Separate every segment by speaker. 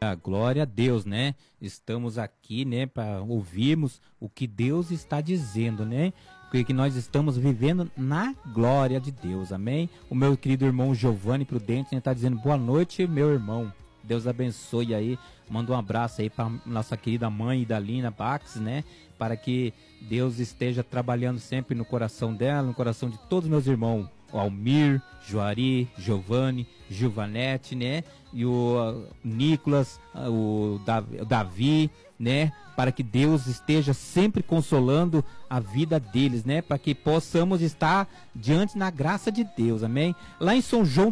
Speaker 1: Glória a Deus, né? Estamos aqui, né, para ouvirmos o que Deus está dizendo, né? Que nós estamos vivendo na glória de Deus, amém? O meu querido irmão Giovanni Prudente está dizendo boa noite, meu irmão. Deus abençoe aí. Manda um abraço aí para nossa querida mãe Idalina Bax, né? Para que Deus esteja trabalhando sempre no coração dela, no coração de todos os meus irmãos. O Almir, Joari, Giovanni, Gilvanete, né? E o Nicolas, o Davi, né? Para que Deus esteja sempre consolando a vida deles, né? Para que possamos estar diante na graça de Deus, amém? Lá em São João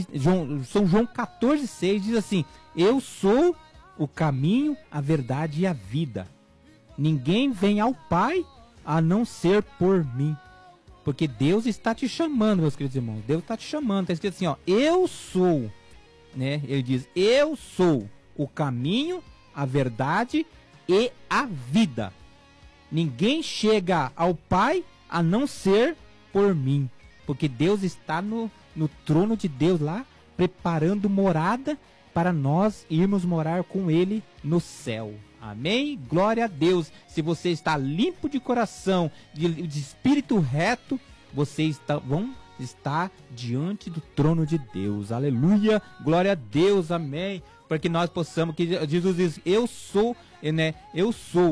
Speaker 1: 14:6 diz assim: eu sou o caminho, a verdade e a vida. Ninguém vem ao Pai a não ser por mim. Porque Deus está te chamando, meus queridos irmãos. Deus está te chamando. Está escrito assim, ó. Eu sou, né? Ele diz, eu sou o caminho, a verdade e a vida. Ninguém chega ao Pai a não ser por mim. Porque Deus está no trono de Deus lá, preparando morada para nós irmos morar com Ele no céu. Amém? Glória a Deus. Se você está limpo de coração, de espírito reto, vocês vão estar diante do trono de Deus. Aleluia. Glória a Deus. Amém. Para que nós possamos, que Jesus diz, eu sou, né? Eu sou